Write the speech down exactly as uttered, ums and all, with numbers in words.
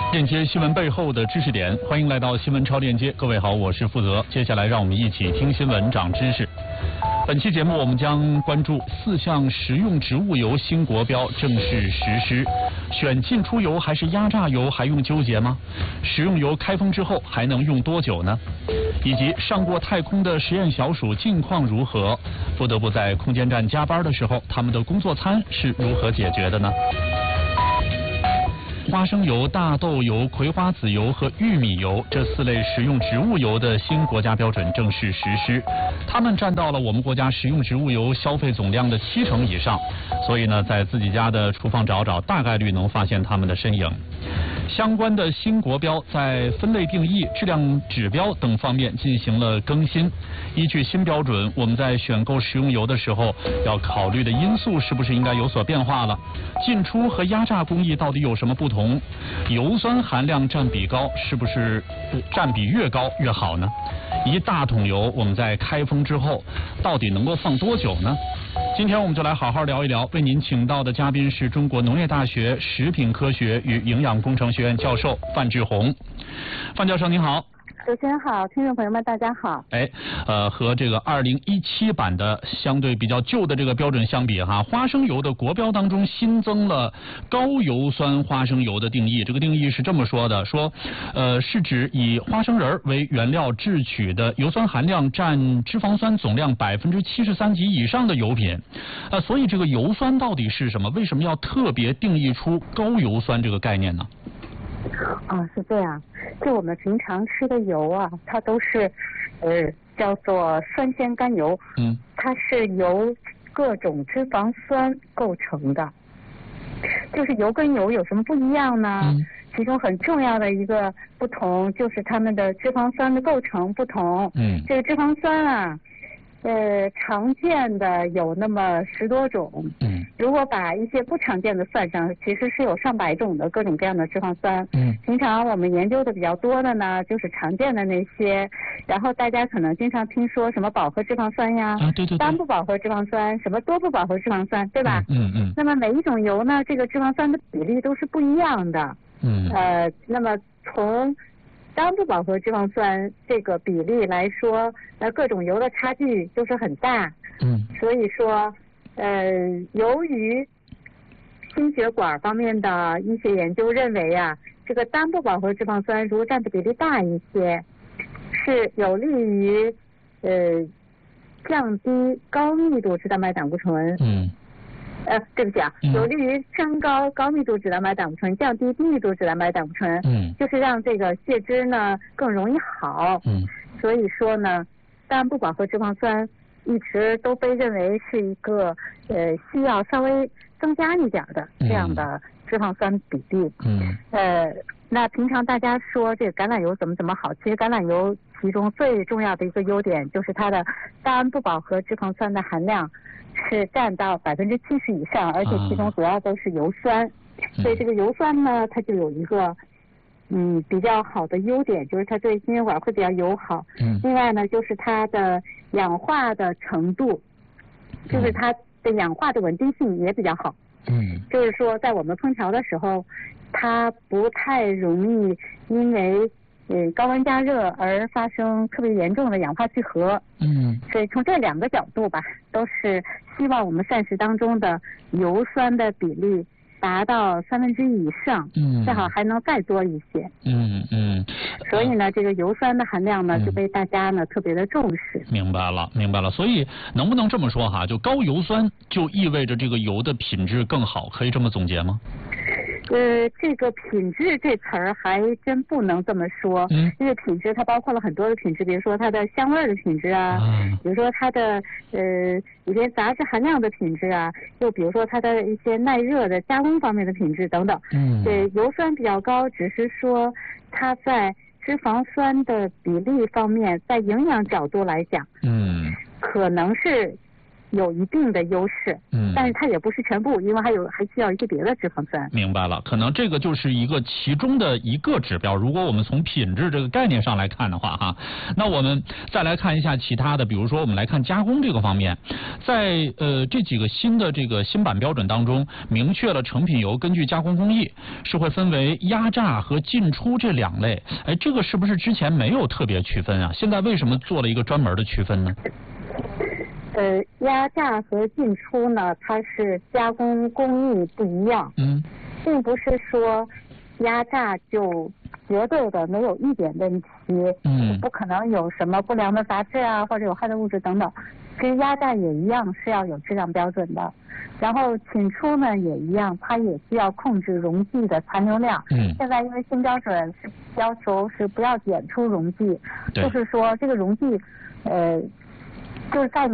链接新闻背后的知识点，欢迎来到新闻超链接。各位好，我是负责。接下来让我们一起听新闻长知识。本期节目我们将关注四项食用植物油新国标正式实施，选进出油还是压榨油还用纠结吗？食用油开封之后还能用多久呢？以及上过太空的实验小鼠近况如何？不得不在空间站加班的时候，他们的工作餐是如何解决的呢？花生油、大豆油、葵花籽油和玉米油这四类食用植物油的新国家标准正式实施，它们占到了我们国家食用植物油消费总量的七成以上，所以呢，在自己家的厨房找找，大概率能发现它们的身影。相关的新国标在分类定义、质量指标等方面进行了更新。依据新标准，我们在选购食用油的时候要考虑的因素是不是应该有所变化了？进出和压榨工艺到底有什么不同？油酸含量占比高，是不是占比越高越好呢？一大桶油我们在开封之后到底能够放多久呢？今天我们就来好好聊一聊，为您请到的嘉宾是中国农业大学食品科学与营养工程学院教授范志红。范教授您好。 主持人好，听众朋友们大家好。 哎，呃，和这个二零一七版的相对比较旧的这个标准相比哈，花生油的国标当中新增了高油酸花生油的定义。这个定义是这么说的，说，呃，是指以花生仁为原料制取的油酸含量占脂肪酸总量百分之七十三及以上的油品。呃，所以这个油酸到底是什么？为什么要特别定义出高油酸这个概念呢？ 啊，是这样。就我们平常吃的油啊，它都是，呃，叫做酸酰甘油。嗯。它是由各种脂肪酸构成的。就是油跟油有什么不一样呢？嗯。其中很重要的一个不同就是它们的脂肪酸的构成不同。嗯。这个脂肪酸啊，呃，常见的有那么十多种。嗯。如果把一些不常见的算上，其实是有上百种的各种各样的脂肪酸。嗯。平常我们研究的比较多的呢，就是常见的那些。然后大家可能经常听说什么饱和脂肪酸呀，啊对对对，单不饱和脂肪酸，什么多不饱和脂肪酸，对吧？嗯 嗯, 嗯。那么每一种油呢，这个脂肪酸的比例都是不一样的。嗯。呃，那么从单不饱和脂肪酸这个比例来说，呃，各种油的差距就是很大。嗯。所以说，呃，由于心血管方面的医学研究认为啊，这个单不饱和脂肪酸如果占的比例大一些，是有利于呃降低高密度脂蛋白胆固醇。嗯。呃，对不起啊，有利于升高高密度脂蛋白胆固醇，降低低密度脂蛋白胆固醇。嗯。就是让这个血脂呢更容易好。嗯。所以说呢，单不饱和脂肪酸一直都被认为是一个呃需要稍微增加一点的这样的脂肪酸比例。嗯。呃，那平常大家说这个橄榄油怎么怎么好，其实橄榄油其中最重要的一个优点就是它的单不饱和脂肪酸的含量是占到百分之七十以上，而且其中主要都是油酸。嗯。所以这个油酸呢，它就有一个嗯比较好的优点，就是它对心血管会比较友好。嗯。另外呢，就是它的氧化的程度，就是它的氧化的稳定性也比较好。嗯。就是说在我们烹调的时候，它不太容易因为呃高温加热而发生特别严重的氧化聚合。嗯。所以从这两个角度吧，都是希望我们膳食当中的油酸的比例达到三分之一以上。嗯。最好还能再多一些。嗯嗯。所以呢，这个油酸的含量呢，就被大家呢特别的重视。 明白了，明白了。所以能不能这么说哈，就高油酸就意味着这个油的品质更好，可以这么总结吗？ 呃，这个品质这词儿还真不能这么说。嗯。因为品质它包括了很多的品质，比如说它的香味的品质啊，嗯、比如说它的呃一些杂质含量的品质啊，又比如说它的一些耐热的加工方面的品质等等。嗯。对，油酸比较高，只是说它在脂肪酸的比例方面，在营养角度来讲，嗯，可能是有一定的优势，嗯，但是它也不是全部，因为还有还需要一些别的脂肪酸。 明白了，可能这个就是一个其中的一个指标。如果我们从品质这个概念上来看的话，哈，那我们再来看一下其他的，比如说我们来看加工这个方面，在呃这几个新的这个新版标准当中，明确了成品油根据加工工艺是会分为压榨和进出这两类。哎，这个是不是之前没有特别区分啊？现在为什么做了一个专门的区分呢？ 呃，压榨和进出呢，它是加工工艺不一样，嗯，并不是说压榨就绝对的没有一点问题，嗯，不可能有什么不良的杂质啊，或者有害的物质等等。其实压榨也一样是要有质量标准的，然后进出呢也一样，它也需要控制溶剂的残留量。嗯，现在因为新标准是要求是不要检出溶剂，就是说这个溶剂，呃，就是在